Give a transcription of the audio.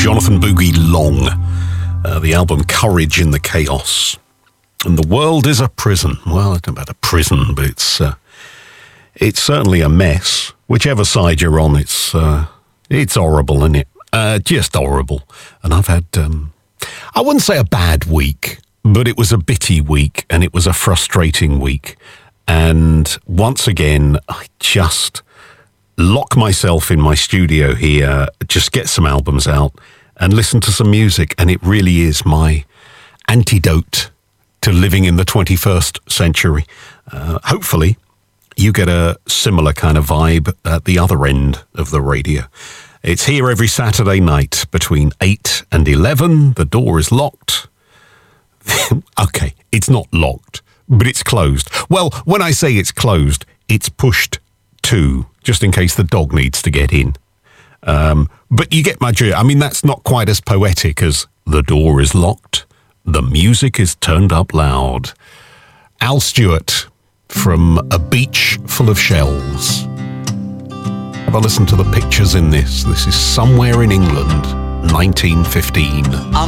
Jonathan Boogie Long, the album Courage in the Chaos. And the world is a prison. Well, I don't know about a prison, but it's certainly a mess. Whichever side you're on, it's horrible, isn't it? Just horrible. And I've had, I wouldn't say a bad week, but it was a bitty week and it was a frustrating week. And once again, I just lock myself in my studio here, just get some albums out and listen to some music. And it really is my antidote to living in the 21st century. Hopefully, you get a similar kind of vibe at the other end of the radio. It's here every Saturday night between 8 and 11. The door is locked. Okay, it's not locked, but it's closed. Well, when I say it's closed, it's pushed to, just in case the dog needs to get in. But you get my drift. I mean, that's not quite as poetic as the door is locked, the music is turned up loud. Al Stewart from A Beach Full of Shells. Have a listen to the pictures in this. This is somewhere in England, 1915. I